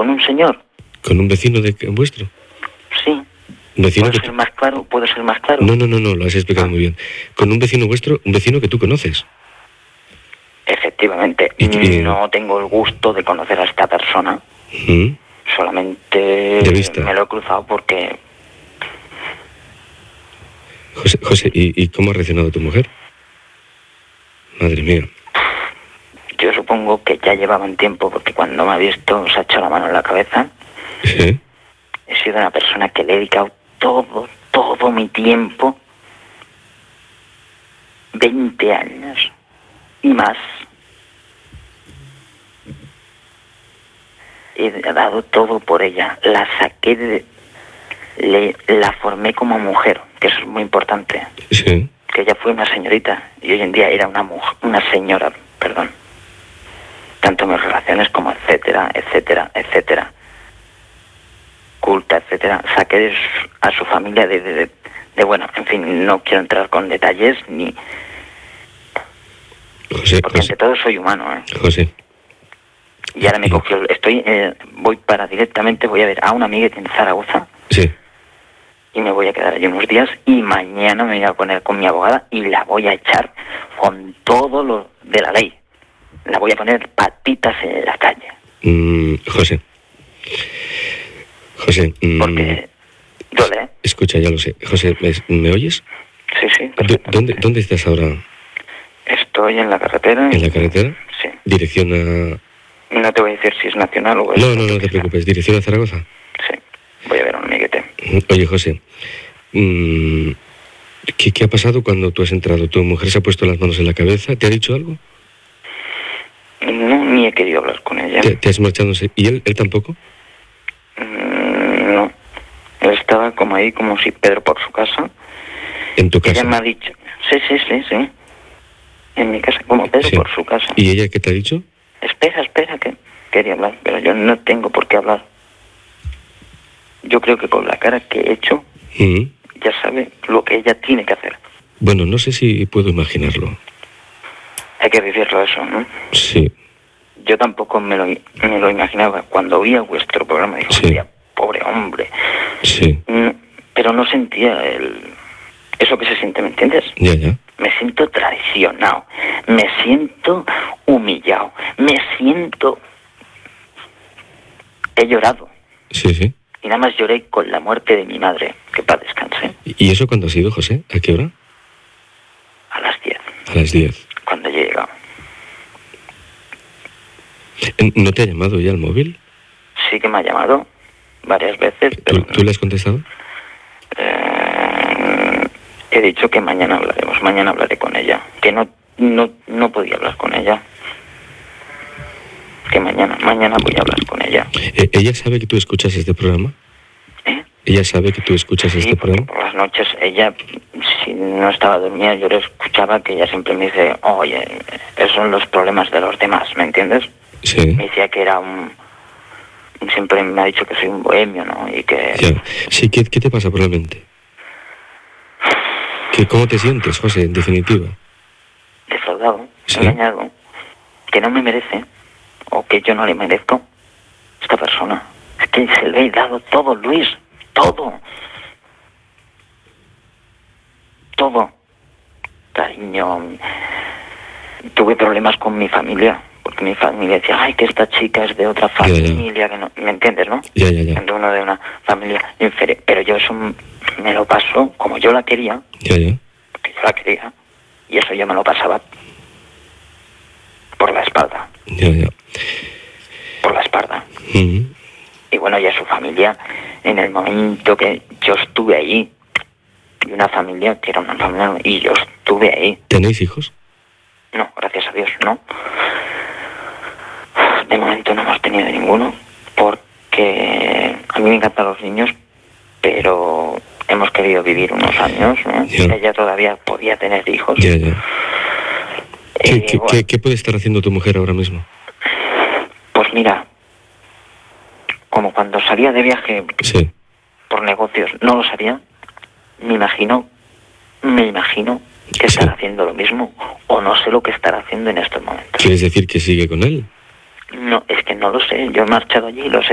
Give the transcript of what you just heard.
con un señor. ¿Con un vecino vuestro? Sí. ¿Un vecino ¿Puedo ser más claro? ¿Puedo ser más claro? No, lo has explicado muy bien. ¿Con un vecino vuestro, un vecino que tú conoces? Efectivamente. No tengo el gusto de conocer a esta persona. Solamente de vista. Me lo he cruzado porque... José, ¿y cómo ha reaccionado tu mujer? Madre mía. Yo supongo que ya llevaban tiempo, porque cuando me ha visto se ha echado la mano en la cabeza. ¿Sí? He sido una persona que le he dedicado todo mi tiempo, 20 años y más. He dado todo por ella. La saqué la formé como mujer, que eso es muy importante. Sí. Que ella fue una señorita y hoy en día era una señora, perdón. Tanto en mis relaciones como etcétera. Culta, etcétera. Saqué a su familia de bueno, en fin, no quiero entrar con detalles ni... porque ante todo soy humano, ¿eh? José. Y ahora me cogió... voy a ver a una amiga en Zaragoza. Sí. Y me voy a quedar allí unos días y mañana me voy a poner con mi abogada y la voy a echar con todo lo de la ley. La voy a poner patitas en la calle. José. Porque duele, ¿eh? Escucha, ya lo sé. José, ¿me oyes? Sí, perfectamente. ¿Dónde estás ahora? Estoy en la carretera. ¿En la carretera? Sí. ¿Dirección a...? No te voy a decir si es nacional o es... No te preocupes. ¿Dirección a Zaragoza? Sí. Voy a ver a un amiguete. Oye, José, ¿qué ha pasado cuando tú has entrado? ¿Tu mujer se ha puesto las manos en la cabeza? ¿Te ha dicho algo? No, ni he querido hablar con ella. ¿Te has marchado? ¿Y él tampoco? No. Él estaba como ahí, como si Pedro por su casa. ¿En tu casa? Ella me ha dicho... Sí. En mi casa, como Pedro por su casa. ¿Y ella qué te ha dicho? Espera, que quería hablar, pero yo no tengo por qué hablar. Yo creo que con la cara que he hecho, ya sabe lo que ella tiene que hacer. Bueno, no sé si puedo imaginarlo. Hay que vivirlo eso, ¿no? Sí. Yo tampoco me lo imaginaba. Cuando oía vuestro programa, digo, sí. Pobre hombre. Sí. Pero no sentía eso que se siente, ¿me entiendes? Ya. Me siento traicionado, me siento humillado, he llorado. Sí. Y nada más lloré con la muerte de mi madre, que paz descanse. ¿Y eso cuándo ha sido, José? ¿A qué hora? A las 10. A las 10. Cuando yo he llegado. ¿No te ha llamado ya el móvil? Sí que me ha llamado varias veces. Pero ¿Tú le has contestado? He dicho que mañana hablaré con ella. Que no podía hablar con ella. Que mañana voy a hablar con ella. ¿Ella sabe que tú escuchas este programa? ¿Ella sabe que tú escuchas este programa? Por las noches ella, si no estaba dormida, yo le escuchaba que ella siempre me dice, oye, esos son los problemas de los demás, ¿me entiendes? Sí. Me decía que era siempre me ha dicho que soy un bohemio, ¿no? Y que... Ya. Sí, ¿qué te pasa por la mente? ¿Cómo te sientes, José, en definitiva? Defraudado, engañado, que no me merece, o que yo no le merezco, esta persona. Es que se le he dado todo, Luis, todo. Cariño, tuve problemas con mi familia, porque mi familia decía, ay, que esta chica es de otra familia, que no, ¿me entiendes, no? Ya. De uno de una familia inferior, pero yo eso me lo paso como yo la quería. Ya. Porque yo la quería, y eso yo me lo pasaba por la espalda. Ya. Por la espalda. Y bueno, ya su familia, en el momento que yo estuve ahí, y una familia que era una familia, y yo estuve ahí. ¿Tenéis hijos? No, gracias a Dios, no. De momento no hemos tenido ninguno, porque a mí me encantan los niños, pero hemos querido vivir unos años, ¿no? Ella todavía podía tener hijos. Ya. ¿Qué puede estar haciendo tu mujer ahora mismo? Pues mira, como cuando salía de viaje por negocios, no lo sabía, me imagino que estará haciendo lo mismo, o no sé lo que estará haciendo en estos momentos. ¿Quieres decir que sigue con él? No, es que no lo sé, yo he marchado allí y lo sé.